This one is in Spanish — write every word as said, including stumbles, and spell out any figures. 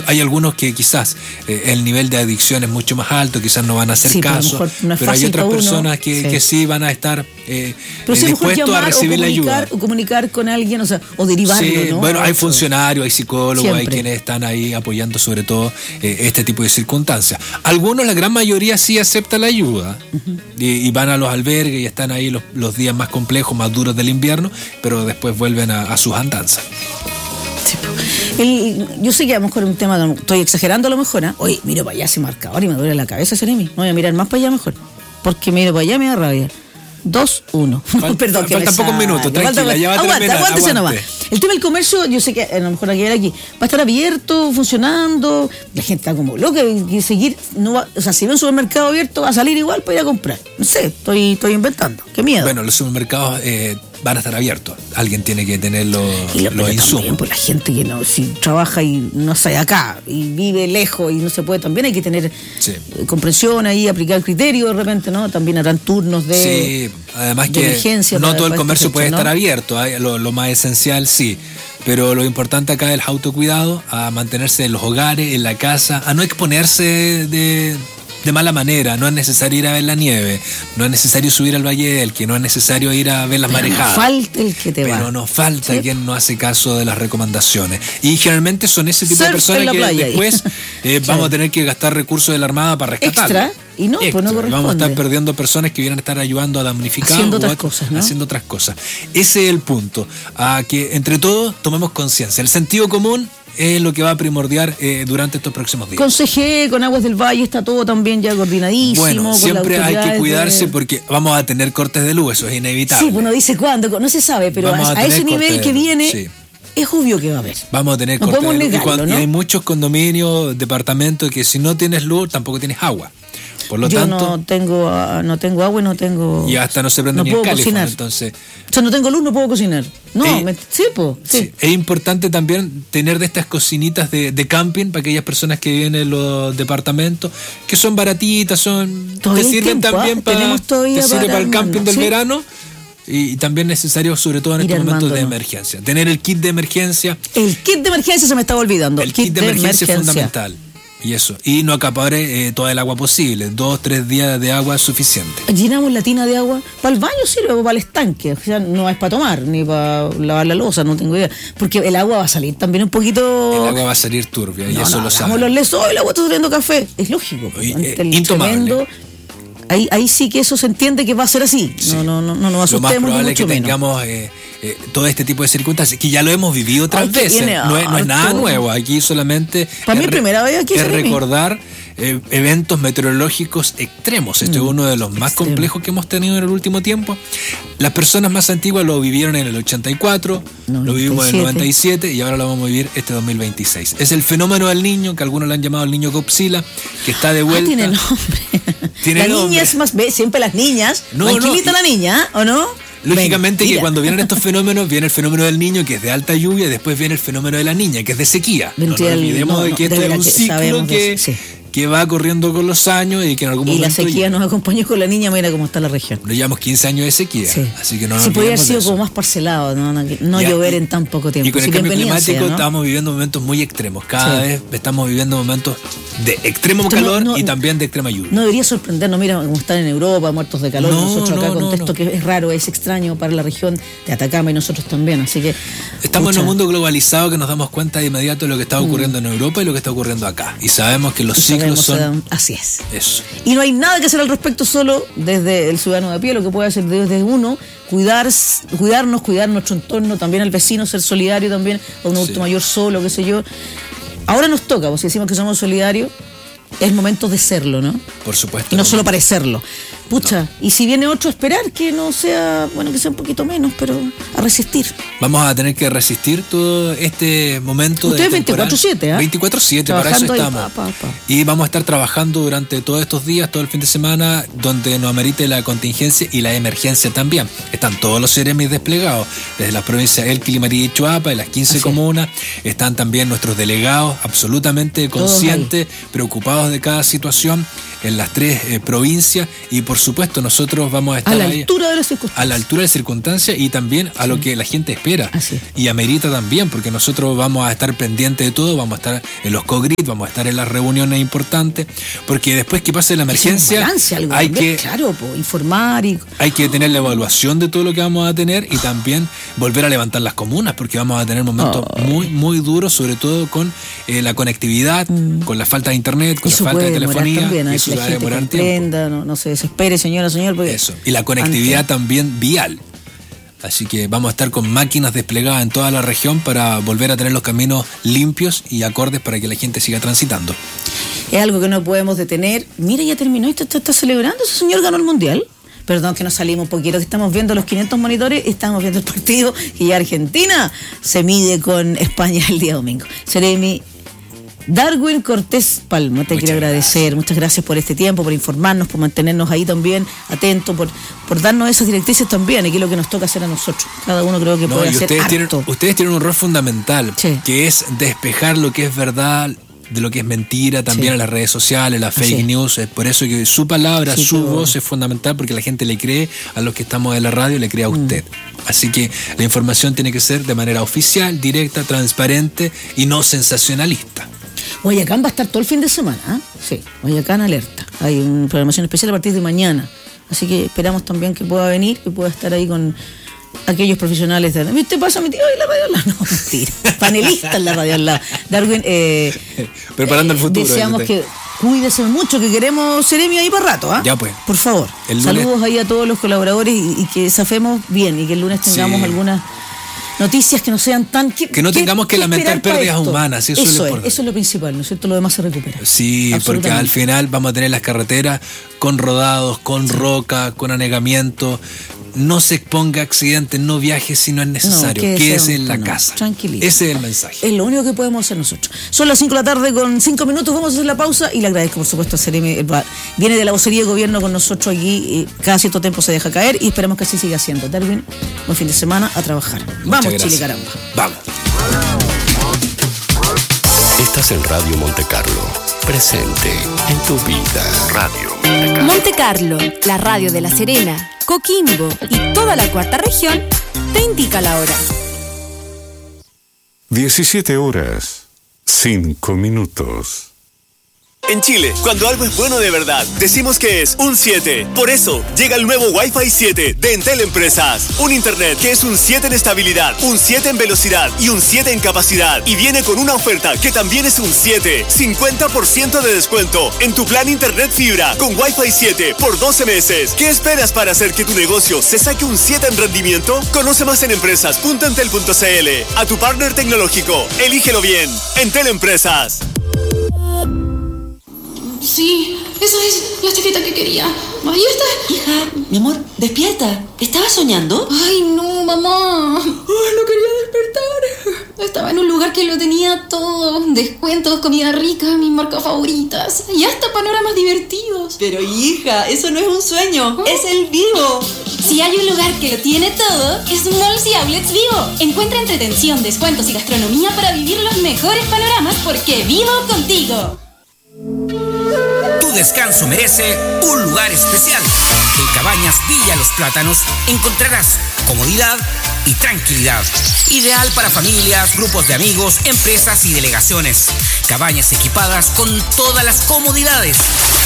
Hay algunos que quizás eh, el nivel de adicción es mucho más alto, quizás no van a hacer Sí, pero a lo caso, mejor no es pero hay fácil otras para uno. personas que sí. que sí van a estar eh, pero eh, sí, mejor dispuestos a llamar recibir o la ayuda. comunicar, o comunicar con alguien, o sea, o derivarlo, Sí, ¿no? bueno, hay Eso. funcionarios, hay psicólogos, Siempre. hay quienes están ahí apoyando sobre todo eh, este tipo de circunstancias. Algunos, la gran mayoría, sí aceptan la ayuda uh-huh. y, y van a los albergues y están ahí los, los días más complejos, más duros del invierno, pero después vuelven a, a sus andanzas. Sí. El, yo sé que a lo mejor es un tema que estoy exagerando a lo mejor, ¿eh? Oye, miro para allá ese marcador y me duele la cabeza, Seremi. No voy a mirar más para allá mejor, porque miro para allá y me da rabia. dos uno. Perdón, que faltan pocos minutos, tranquila, falta, ya va a aguanta, terminar. Aguántese nomás. Aguante. El tema del comercio, yo sé que a lo mejor aquí, aquí va a estar abierto, funcionando, la gente está como loca y seguir, no va, o sea, si ve un supermercado abierto va a salir igual para ir a comprar. No sé, estoy, estoy inventando. Qué miedo. Bueno, los supermercados eh, van a estar abiertos. Alguien tiene que tener los, y lo, los insumos. También, pues la gente que no, si trabaja y no sale acá y vive lejos y no se puede, también hay que tener sí. comprensión ahí, aplicar criterio de repente, ¿no? También harán turnos de, sí, además de que emergencia. No para, todo el para comercio fecha, puede ¿no? estar abierto, ¿eh? lo, lo más esencial sí. Pero lo importante acá es el autocuidado, a mantenerse en los hogares, en la casa, a no exponerse de, de mala manera. No es necesario ir a ver la nieve, no es necesario subir al Valle del Elqui, no es necesario ir a ver las pero marejadas. No falta el que te pero va. Pero nos falta ¿sí? quien no hace caso de las recomendaciones. Y generalmente son ese tipo Surf de personas que después eh, vamos a tener que gastar recursos de la Armada para rescatar. Extra. Y no, Extra. pues no corresponde. Vamos a estar perdiendo personas que vienen a estar ayudando a damnificados. Haciendo otras otros, cosas, ¿no? Haciendo otras cosas. Ese es el punto. A que entre todos tomemos conciencia. El sentido común es lo que va a primordiar eh, durante estos próximos días. Con C G E, con Aguas del Valle está todo también ya coordinadísimo. Bueno, con siempre hay que cuidarse de... porque vamos a tener cortes de luz, eso es inevitable. Sí, uno dice cuándo, no se sabe, pero a, a ese nivel que viene... Sí. Es obvio que va a haber. Vamos a tener no cortes podemos de luz. negarlo, y, cuando, ¿no? y hay muchos condominios, departamentos que si no tienes luz tampoco tienes agua. Por lo Yo tanto, no tengo no tengo agua y no tengo. Y hasta no se prende no ni puedo el calefón, cocinar. Entonces, o sea, no tengo luz, no puedo cocinar. No, eh, me, sí, pues. Sí. Sí. Es importante también tener de estas cocinitas de, de camping para aquellas personas que viven en los departamentos, que son baratitas, son te sirven tiempo, también ¿eh? para, te sirve para el camping del ¿sí? verano. Y también necesario, sobre todo en Ir estos momentos de armándolo. emergencia. Tener el kit de emergencia. El kit de emergencia se me estaba olvidando. El kit, kit de, de emergencia, emergencia es fundamental. Y eso. Y no acapare eh, toda el agua posible. Dos, tres días de agua es suficiente. Llenamos la tina de agua. Para el baño sirve, o para el estanque. O sea, no es para tomar, ni para lavar la loza, no tengo idea. Porque el agua va a salir también un poquito. El agua va a salir turbia, y no, eso no, lo sabemos. los lesos, oh, el agua está saliendo café. Es lógico. Y, eh, el intomable. Tremendo, Ahí, ahí sí que eso se entiende que va a ser así. Sí. No, no, no, no nos asustemos. Lo más probable es que menos. tengamos eh, eh, todo este tipo de circunstancias, que ya lo hemos vivido otras Ay, veces. No es, no es nada nuevo. Aquí solamente Para mí es, primera vez aquí es recordar eh, eventos meteorológicos extremos. Este mm, es uno de los más extremo. complejos que hemos tenido en el último tiempo. Las personas más antiguas lo vivieron en el ochenta y cuatro, noventa y siete. Lo vivimos en el noventa y siete y ahora lo vamos a vivir este dos mil veintiséis. Es el fenómeno del niño, que algunos lo han llamado el niño Godzilla, que está de vuelta. Ah, tiene nombre. ¿Tiene la nombre? niña es más siempre las niñas. No, tranquilita no, la niña, ¿o no? Lógicamente Mentira. que cuando vienen estos fenómenos, viene el fenómeno del niño, que es de alta lluvia, y después viene el fenómeno de la niña, que es de sequía. Mentira, no nos olvidemos no, de que no, esto de es un que ciclo que, sí. que va corriendo con los años y que en algún y momento... Y la sequía nos acompañó con la niña, mira cómo está la región. Nos llevamos quince años de sequía, sí. así que no nos sí, podría haber sido eso. como más parcelado, no, no, no ya, llover y, en tan poco tiempo. Y con si el cambio climático sea, ¿no? estamos viviendo momentos muy extremos. Cada sí. vez estamos viviendo momentos de extremo Esto calor no, no, y también de extrema lluvia. No debería sorprendernos, mira cómo están en Europa, muertos de calor, no, nosotros acá, no, contexto no, no. que es raro, es extraño para la región de Atacama y nosotros también, así que... Estamos pucha. en un mundo globalizado que nos damos cuenta de inmediato de lo que está ocurriendo mm. en Europa y lo que está ocurriendo acá. Y sabemos que los y ciclos son... Así es. Eso. Y no hay nada que hacer al respecto, solo desde el ciudadano de a pie, lo que puede hacer desde uno, cuidar, cuidarnos, cuidar nuestro entorno, también al vecino, ser solidario también, a un adulto sí. mayor solo, qué sé yo. Ahora nos toca, pues si decimos que somos solidarios, es momento de serlo, ¿no? Por supuesto. Y no solo parecerlo. Pucha, no. Y si viene otro, esperar que no sea, bueno, que sea un poquito menos, pero a resistir. Vamos a tener que resistir todo este momento. Ustedes veinticuatro siete, ¿eh? veinticuatro siete, para eso estamos. Ahí, pa, pa, pa. Y vamos a estar trabajando durante todos estos días, todo el fin de semana, donde nos amerite la contingencia y la emergencia también. Están todos los seremis desplegados, desde las provincias de Elqui, Limarí y Choapa, de las quince Así comunas. Es. Están también nuestros delegados, absolutamente conscientes, preocupados de cada situación. en las tres eh, provincias y por supuesto nosotros vamos a estar a la ahí, altura de las circunstancias. a la altura de las circunstancias y también a sí. lo que la gente espera. Así. Y amerita también, porque nosotros vamos a estar pendientes de todo, vamos a estar en los COGRIT, vamos a estar en las reuniones importantes, porque después que pase la emergencia balance, algo hay también, que claro, po, informar y hay que tener la evaluación de todo lo que vamos a tener y también volver a levantar las comunas, porque vamos a tener momentos oh. muy, muy duros, sobre todo con eh, la conectividad, mm. con la falta de internet, con eso la falta de telefonía. También, y eso la va a demorar tiempo. No, no se desespere, señora, señor. Porque eso. Y la conectividad antes. también vial. Así que vamos a estar con máquinas desplegadas en toda la región para volver a tener los caminos limpios y acordes para que la gente siga transitando. Es algo que no podemos detener. Mira, ya terminó, está, está, está celebrando, ese señor ganó el Mundial. Perdón que nos salimos un poquito, que estamos viendo los quinientos monitores, estamos viendo el partido y Argentina se mide con España el día domingo. Seremi Darwin Cortés Palma, te muchas quiero agradecer, gracias. Muchas gracias por este tiempo, por informarnos, por mantenernos ahí también atentos, por, por darnos esas directrices también, y que es lo que nos toca hacer a nosotros. Cada uno creo que no, puede hacer ustedes harto. Tienen, ustedes tienen un rol fundamental, sí. que es despejar lo que es verdad de lo que es mentira también sí. en las redes sociales, las fake news. Es por eso que su palabra, sí, su pero... voz es fundamental, porque la gente le cree a los que estamos en la radio, le cree a usted. Mm. Así que la información tiene que ser de manera oficial, directa, transparente y no sensacionalista. Guayacán va a estar todo el fin de semana, ¿eh? Sí, Guayacán alerta. Hay una programación especial a partir de mañana. Así que esperamos también que pueda venir, que pueda estar ahí con aquellos profesionales de... ¿Te pasa mi tío en la radio al lado? No, mentira. Panelista en la radio al lado. Darwin, eh, preparando el futuro. Deseamos que cuídese mucho, que queremos Seremi ahí para rato, ¿ah? ¿eh? Ya pues. Por favor. El Saludos lunes... ahí a todos los colaboradores y, y que zafemos bien y que el lunes tengamos sí. algunas noticias que no sean tan... ¿Qué, que no tengamos qué, que lamentar pérdidas humanas. Eso, eso, es es, eso es lo principal, ¿no es cierto? Lo demás se recupera. Sí, porque al final vamos a tener las carreteras con rodados, con sí. roca, con anegamiento. No se exponga a accidentes, no viaje si no es necesario. No, quédese en la no, casa. Tranquilito. Ese es el mensaje. Es lo único que podemos hacer nosotros. Son las cinco de la tarde con cinco minutos. Vamos a hacer la pausa y le agradezco, por supuesto, a Seremi. Viene de la vocería de gobierno con nosotros aquí. Cada cierto tiempo se deja caer y esperamos que así siga siendo. Darwin, buen fin de semana a trabajar. Muchas Vamos, gracias. Chile, caramba. Vamos. Estás en Radio Monte Carlo. Presente en tu vida. Radio Monte Carlo. Monte Carlo, la radio de La Serena, Coquimbo y toda la cuarta región, te indica la hora. diecisiete horas, cinco minutos. En Chile, cuando algo es bueno de verdad, decimos que es un siete. Por eso, llega el nuevo Wi-Fi siete de Entel Empresas. Un internet que es un siete en estabilidad, un siete en velocidad y un siete en capacidad. Y viene con una oferta que también es un siete. cincuenta por ciento de descuento en tu plan internet fibra con Wi-Fi siete por doce meses. ¿Qué esperas para hacer que tu negocio se saque un siete en rendimiento? Conoce más en empresas punto entel punto cl. A tu partner tecnológico, elígelo bien. Entel Empresas. Sí, esa es la chaqueta que quería. Ahí está. Hija, mi amor, despierta. ¿Estabas soñando? Ay, no, mamá. Ay, no quería despertar. Estaba en un lugar que lo tenía todo. Descuentos, comida rica, mis marcas favoritas. Y hasta panoramas divertidos. Pero hija, eso no es un sueño. ¿Oh? Es el Vivo. Si hay un lugar que lo tiene todo, es Malls y Outlets Vivo. Encuentra entretención, descuentos y gastronomía para vivir los mejores panoramas porque vivo contigo. Tu descanso merece un lugar especial. En Cabañas Villa Los Plátanos encontrarás comodidad y tranquilidad. Ideal para familias, grupos de amigos, empresas y delegaciones. Cabañas equipadas con todas las comodidades.